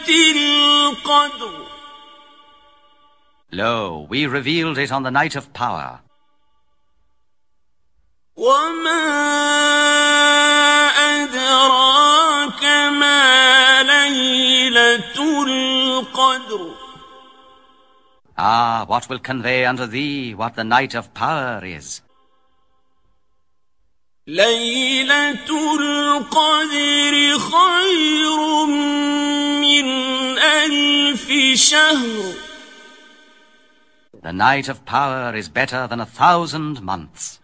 القدر. Lo, we revealed it on the night of power. وما أدراك ما ليلة القدر. Ah, what will convey unto thee what the night of power is? ليلة القدر خير من 1000 شهر. The night of power is better than 1,000 months.